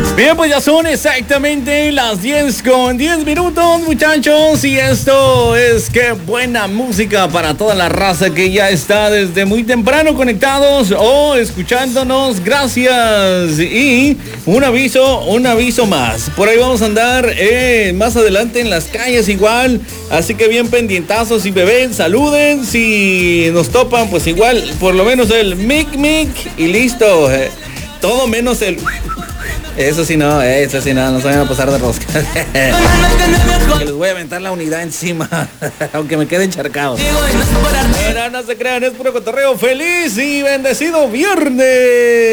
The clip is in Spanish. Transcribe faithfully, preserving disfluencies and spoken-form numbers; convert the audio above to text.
Bien, pues ya son exactamente las diez con diez minutos, muchachos. Y esto es Qué buena música para toda la raza que ya está desde muy temprano conectados o escuchándonos. Gracias. Y un aviso, un aviso más. Por ahí vamos a andar eh, más adelante en las calles igual. Así que bien pendientazos y bebés, saluden. Si nos topan, pues igual, por lo menos el mic mic y listo. Eh, todo menos el... Eso sí no, eso sí no, no se vayan a pasar de rosca. Que les voy a aventar la unidad encima, aunque me quede encharcado. Pero no se crean, es puro cotorreo. Feliz y bendecido viernes.